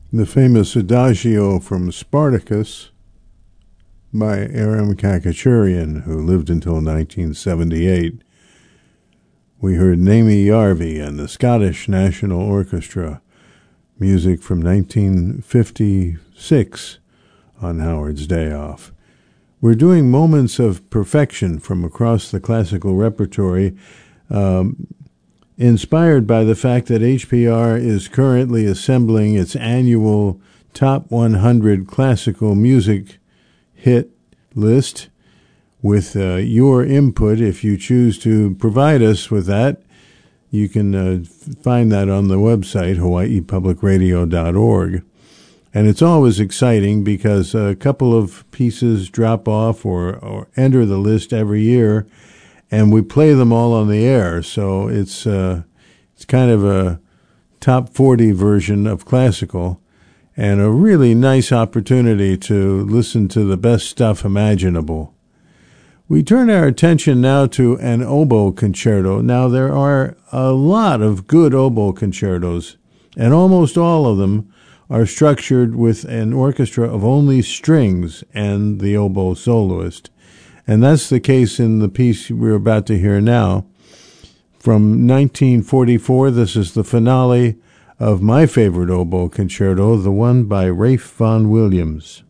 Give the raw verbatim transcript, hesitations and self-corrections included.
The famous Adagio from Spartacus by Aram Khachaturian, who lived until nineteen seventy-eight. We heard Naomi Yarvi and the Scottish National Orchestra, music from nineteen fifty-six on Howard's Day Off. We're doing Moments of Perfection from across the classical repertory, um, inspired by the fact that H P R is currently assembling its annual Top one hundred Classical Music Hit list with uh, your input. If you choose to provide us with that, you can uh, find that on the website, hawaii public radio dot org. And it's always exciting because a couple of pieces drop off or, or enter the list every year, and we play them all on the air. So it's uh, it's kind of a top forty version of classical, and a really nice opportunity to listen to the best stuff imaginable. We turn our attention now to an oboe concerto. Now, there are a lot of good oboe concertos, and almost all of them are structured with an orchestra of only strings and the oboe soloist. And that's the case in the piece we're about to hear now. From nineteen forty-four, this is the finale of my favorite oboe concerto, the one by Ralph Vaughan Williams.